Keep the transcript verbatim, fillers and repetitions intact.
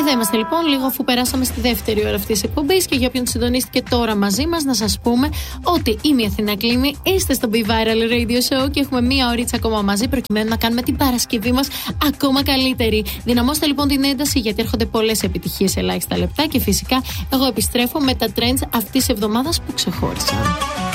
Εδώ είμαστε λοιπόν, λίγο αφού περάσαμε στη δεύτερη ώρα αυτής της εκπομπής και για όποιον συντονίστηκε τώρα μαζί μας, να σας πούμε ότι είμαι η Αθηνά Κλίμη, είστε στο Be Viral Radio Show και έχουμε μία ωρίτσα ακόμα μαζί προκειμένου να κάνουμε την Παρασκευή μας ακόμα καλύτερη. Δυναμώστε λοιπόν την ένταση γιατί έρχονται πολλές επιτυχίες σε ελάχιστα λεπτά και φυσικά εγώ επιστρέφω με τα trends αυτής της εβδομάδας που ξεχώρισαν.